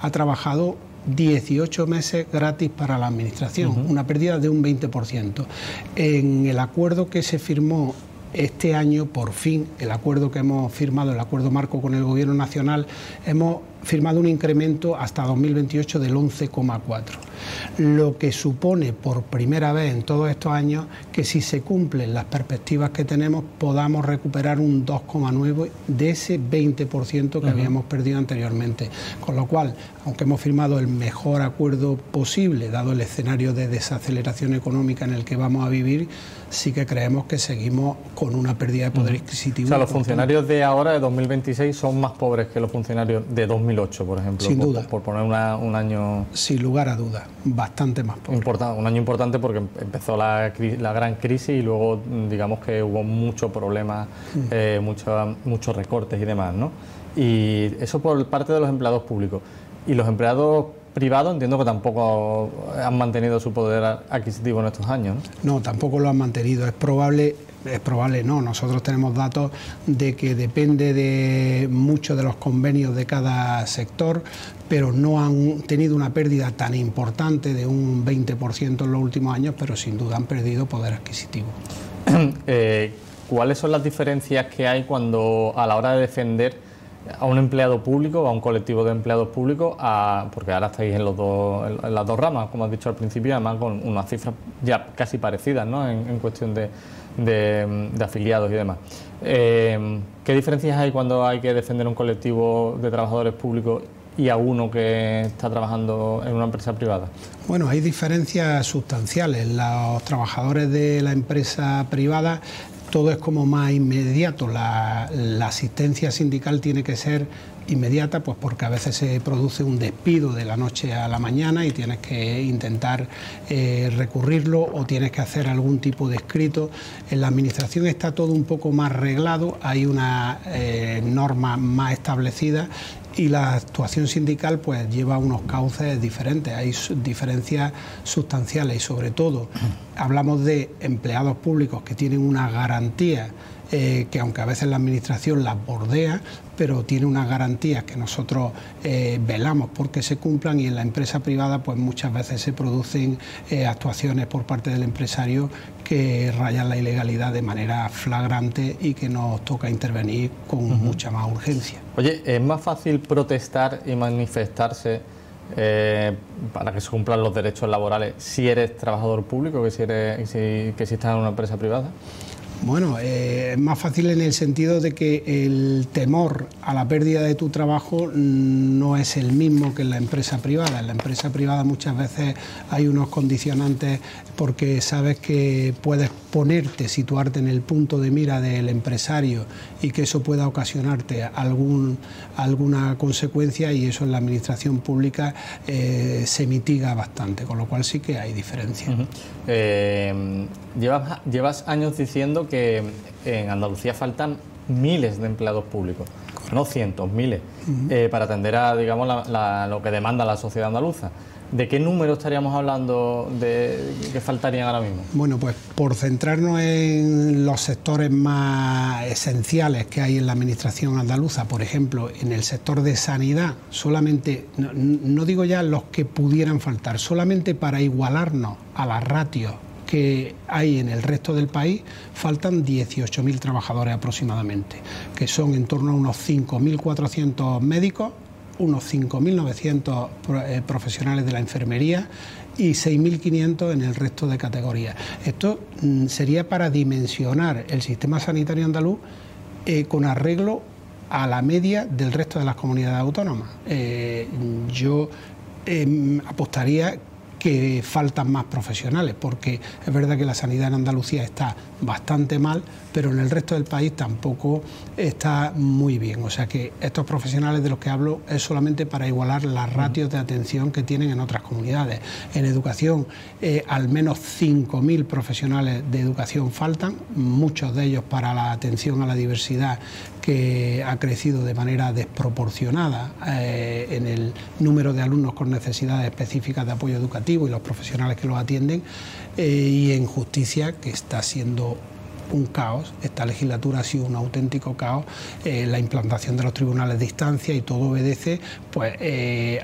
ha trabajado 18 meses gratis para la Administración, una pérdida de un 20%. En el acuerdo que se firmó este año, por fin, el acuerdo que hemos firmado, el acuerdo marco con el Gobierno Nacional, hemos firmado un incremento hasta 2028 del 11,4%, lo que supone por primera vez en todos estos años que si se cumplen las perspectivas que tenemos podamos recuperar un 2,9% de ese 20% que habíamos perdido anteriormente. Con lo cual, aunque hemos firmado el mejor acuerdo posible, dado el escenario de desaceleración económica en el que vamos a vivir, sí que creemos que seguimos con una pérdida de poder adquisitivo. O sea, los funcionarios de ahora, de 2026, son más pobres que los funcionarios de 2008, por ejemplo. Sin duda. Por poner un año... Sin lugar a dudas, bastante más pobre. Un año importante porque empezó la gran crisis y luego, digamos que hubo muchos problemas, muchos recortes y demás, ¿no? Y eso por parte de los empleados públicos. Y los empleados privados entiendo que tampoco han mantenido su poder adquisitivo en estos años, ¿no? No, tampoco lo han mantenido. Es probable no. Nosotros tenemos datos de que depende de muchos de los convenios de cada sector, pero no han tenido una pérdida tan importante de un 20% en los últimos años, pero sin duda han perdido poder adquisitivo. ¿Cuáles son las diferencias que hay cuando a la hora de defender a un empleado público o a un colectivo de empleados públicos, porque ahora estáis en las dos ramas, como has dicho al principio, además con unas cifras ya casi parecidas, ¿no? en cuestión de afiliados y demás? ¿Qué diferencias hay cuando hay que defender a un colectivo de trabajadores públicos y a uno que está trabajando en una empresa privada? Bueno, hay diferencias sustanciales. Los trabajadores de la empresa privada, todo es como más inmediato. La asistencia sindical tiene que ser inmediata, pues porque a veces se produce un despido de la noche a la mañana y tienes que intentar recurrirlo o tienes que hacer algún tipo de escrito. En la Administración está todo un poco más reglado, hay una norma más establecida y la actuación sindical pues lleva unos cauces diferentes, hay diferencias sustanciales y sobre todo hablamos de empleados públicos que tienen una garantía que aunque a veces la Administración las bordea, pero tiene unas garantías que nosotros velamos porque se cumplan, y en la empresa privada pues muchas veces se producen actuaciones por parte del empresario que rayan la ilegalidad de manera flagrante y que nos toca intervenir con mucha más urgencia. Oye, ¿es más fácil protestar y manifestarse para que se cumplan los derechos laborales si eres trabajador público que si estás en una empresa privada? Bueno, es más fácil en el sentido de que el temor a la pérdida de tu trabajo no es el mismo que en la empresa privada. En la empresa privada muchas veces hay unos condicionantes porque sabes que puedes situarte en el punto de mira del empresario y que eso pueda ocasionarte alguna consecuencia, y eso en la Administración pública se mitiga bastante, con lo cual sí que hay diferencia. Llevas años diciendo que en Andalucía faltan miles de empleados públicos, no cientos, miles, para atender a, digamos, lo que demanda la sociedad andaluza. ¿De qué número estaríamos hablando de que faltarían ahora mismo? Bueno, pues por centrarnos en los sectores más esenciales que hay en la Administración andaluza, por ejemplo, en el sector de sanidad, solamente, no digo ya los que pudieran faltar, solamente para igualarnos a las ratios que hay en el resto del país, faltan 18.000 trabajadores aproximadamente, que son en torno a unos 5.400 médicos, unos 5.900 profesionales de la enfermería y 6.500 en el resto de categorías. Esto sería para dimensionar el sistema sanitario andaluz con arreglo a la media del resto de las comunidades autónomas. Yo apostaría que faltan más profesionales, porque es verdad que la sanidad en Andalucía está bastante mal, pero en el resto del país tampoco está muy bien. O sea que estos profesionales de los que hablo es solamente para igualar las ratios de atención que tienen en otras comunidades. En educación, al menos 5.000 profesionales de educación faltan, muchos de ellos para la atención a la diversidad, que ha crecido de manera desproporcionada en el número de alumnos con necesidades específicas de apoyo educativo y los profesionales que los atienden, y en justicia, que está siendo un caos. Esta legislatura ha sido un auténtico caos, la implantación de los tribunales de instancia, y todo obedece pues